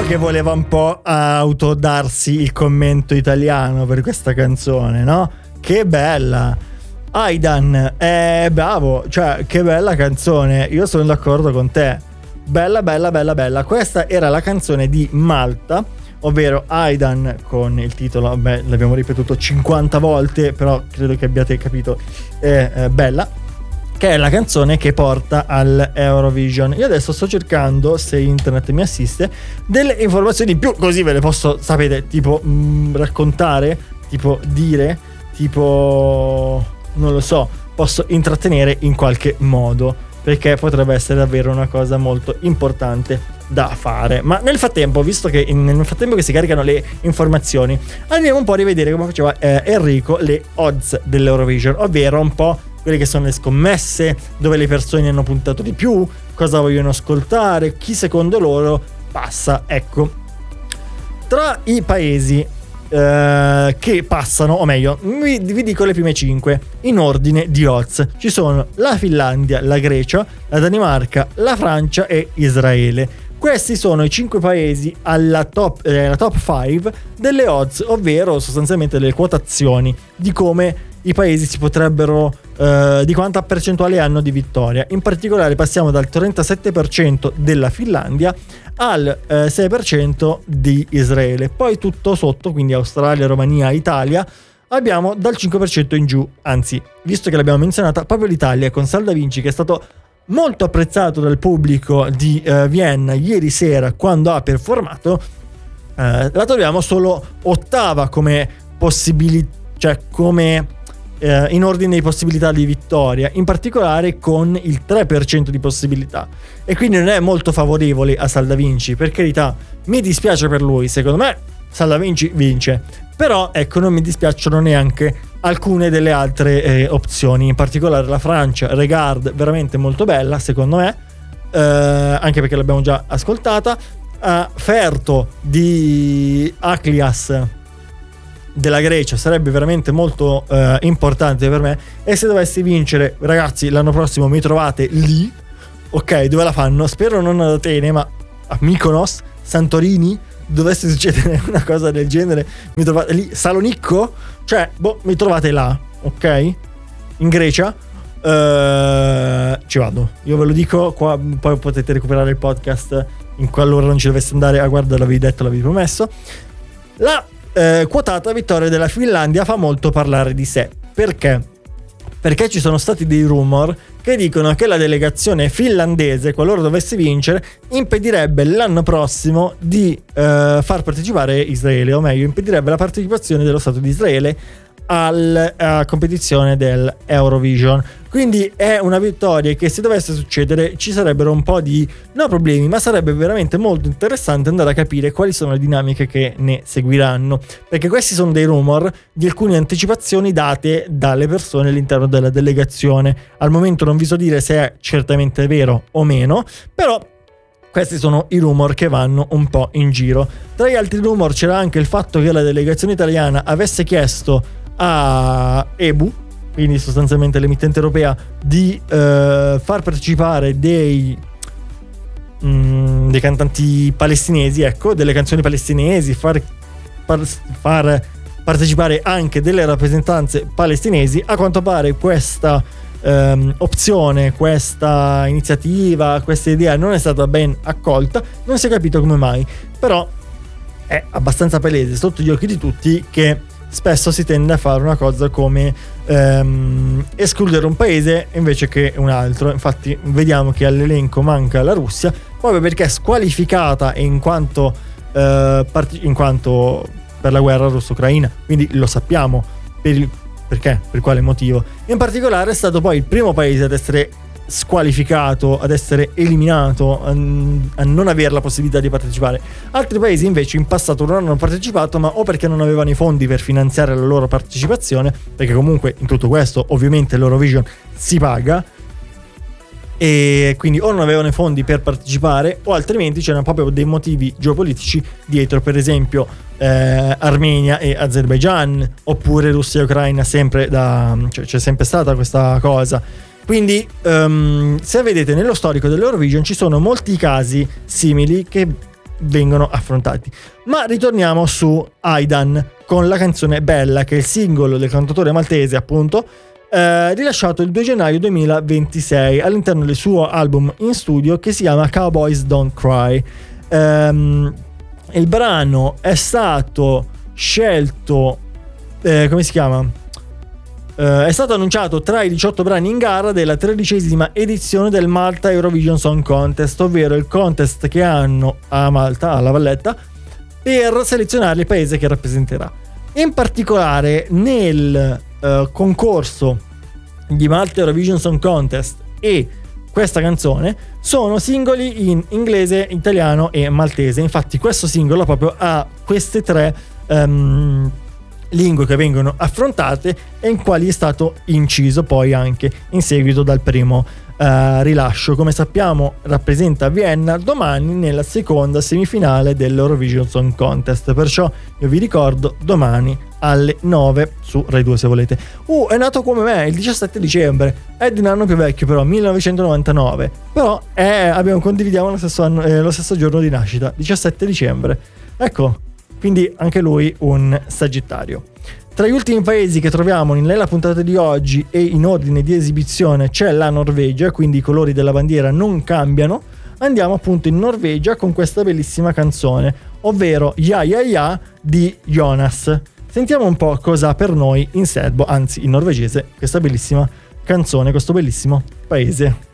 che voleva un po' autodarsi il commento italiano per questa canzone, no? Che bella! Aidan, bravo, cioè che bella canzone, io sono d'accordo con te. Bella, bella, bella, bella. Questa era la canzone di Malta, ovvero Aidan, con il titolo, beh, l'abbiamo ripetuto 50 volte, però credo che abbiate capito, bella, che è la canzone che porta all'Eurovision. Io adesso sto cercando, se internet mi assiste, delle informazioni in più, così ve le posso, sapete, tipo raccontare, tipo dire, tipo, non lo so, posso intrattenere in qualche modo, perché potrebbe essere davvero una cosa molto importante da fare. Ma nel frattempo, visto che nel frattempo che si caricano le informazioni, andiamo un po' a rivedere come faceva Enrico le odds dell'Eurovision, ovvero un po' quelle che sono le scommesse, dove le persone hanno puntato di più, cosa vogliono ascoltare, chi secondo loro passa. Ecco, tra i paesi che passano, o meglio, vi dico le prime 5 in ordine di odds. Ci sono la Finlandia, la Grecia, la Danimarca, la Francia e Israele. Questi sono i 5 paesi alla top 5 delle odds, ovvero sostanzialmente delle quotazioni di come i paesi si potrebbero, di quanta percentuale hanno di vittoria. In particolare passiamo dal 37% della Finlandia al 6% di Israele. Poi tutto sotto, quindi Australia, Romania, Italia, abbiamo dal 5% in giù. Anzi, visto che l'abbiamo menzionata, proprio l'Italia con Salda Vinci, che è stato molto apprezzato dal pubblico di Vienna ieri sera quando ha performato, la troviamo solo ottava come possibilità, cioè come in ordine di possibilità di vittoria, in particolare con il 3% di possibilità, e quindi non è molto favorevole a Salda Vinci. Per carità, mi dispiace per lui, secondo me Salda Vinci vince, però ecco, non mi dispiacciono neanche alcune delle altre opzioni, in particolare la Francia, Regard, veramente molto bella secondo me, anche perché l'abbiamo già ascoltata, Ferto di Aklias della Grecia sarebbe veramente molto importante per me, e se dovessi vincere, ragazzi, l'anno prossimo mi trovate lì, ok, dove la fanno? Spero non ad Atene, ma a Mykonos, Santorini, dovesse succedere una cosa del genere, mi trovate lì. Salonicco, cioè, mi trovate là, ok? In Grecia, ci vado, io ve lo dico qua, poi potete recuperare il podcast in qualora non ci dovesse andare a guardare, l'avevi detto, l'avevi promesso. La quotata vittoria della Finlandia fa molto parlare di sé. Perché? Perché ci sono stati dei rumor che dicono che la delegazione finlandese, qualora dovesse vincere, impedirebbe l'anno prossimo di far partecipare Israele, o meglio, impedirebbe la partecipazione dello Stato di Israele alla competizione del Eurovision. Quindi è una vittoria che, se dovesse succedere, ci sarebbero un po' di problemi, ma sarebbe veramente molto interessante andare a capire quali sono le dinamiche che ne seguiranno, perché questi sono dei rumor di alcune anticipazioni date dalle persone all'interno della delegazione. Al momento non vi so dire se è certamente vero o meno, però questi sono i rumor che vanno un po' in giro. Tra gli altri rumor c'era anche il fatto che la delegazione italiana avesse chiesto a EBU, quindi sostanzialmente l'emittente europea, di far partecipare dei cantanti palestinesi, ecco, delle canzoni palestinesi, far partecipare anche delle rappresentanze palestinesi. A quanto pare questa opzione, questa iniziativa, questa idea non è stata ben accolta, non si è capito come mai, però è abbastanza palese sotto gli occhi di tutti che spesso si tende a fare una cosa come escludere un paese invece che un altro. Infatti vediamo che all'elenco manca la Russia, proprio perché è squalificata in quanto per la guerra russo-ucraina, quindi lo sappiamo perché, per quale motivo. In particolare è stato poi il primo paese ad essere squalificato, ad essere eliminato, a non avere la possibilità di partecipare. Altri paesi invece in passato non hanno partecipato, ma o perché non avevano i fondi per finanziare la loro partecipazione, perché comunque in tutto questo ovviamente l'Eurovision si paga, e quindi o non avevano i fondi per partecipare, o altrimenti c'erano proprio dei motivi geopolitici dietro, per esempio Armenia e Azerbaijan, oppure Russia e Ucraina, sempre c'è sempre stata questa cosa. Quindi se vedete nello storico dell'Eurovision ci sono molti casi simili che vengono affrontati. Ma ritorniamo su Aidan con la canzone Bella, che è il singolo del cantautore maltese, appunto, rilasciato il 2 gennaio 2026 all'interno del suo album in studio che si chiama Cowboys Don't Cry. Il brano è stato scelto, come si chiama? È stato annunciato tra i 18 brani in gara della 13ª edizione del Malta Eurovision Song Contest, ovvero il contest che hanno a Malta, alla Valletta, per selezionare il paese che rappresenterà. In particolare nel concorso di Malta Eurovision Song Contest e questa canzone sono singoli in inglese, italiano e maltese. Infatti questo singolo proprio ha queste tre lingue che vengono affrontate e in quali è stato inciso poi anche in seguito dal primo rilascio. Come sappiamo rappresenta Vienna domani nella seconda semifinale dell'Eurovision Song Contest, perciò io vi ricordo domani alle 9 su Rai 2 se volete. È nato come me il 17 dicembre, è di un anno più vecchio però, 1999, però condividiamo lo stesso giorno di nascita, 17 dicembre, ecco, quindi anche lui un Sagittario. Tra gli ultimi paesi che troviamo nella puntata di oggi e in ordine di esibizione c'è la Norvegia, quindi i colori della bandiera non cambiano. Andiamo appunto in Norvegia con questa bellissima canzone, ovvero Ya Ya Ya di Jonas. Sentiamo un po' cosa ha per noi in serbo, anzi in norvegese, questa bellissima canzone, questo bellissimo paese.